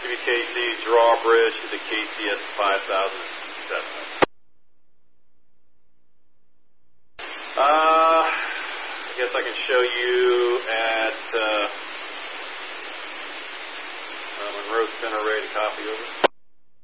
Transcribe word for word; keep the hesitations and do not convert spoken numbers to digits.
W K C drawbridge to the K C S five thousand seven. Uh, I guess I can show you at uh, uh, Monroe Center, ready to copy over.